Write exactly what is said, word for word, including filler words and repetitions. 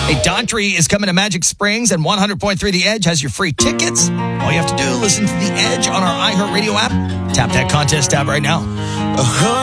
Hey, Daughtry is coming to Magic Springs, and one hundred point three The Edge has your free tickets. All you have to do, listen to The Edge on our iHeartRadio app. Tap that contest tab right now.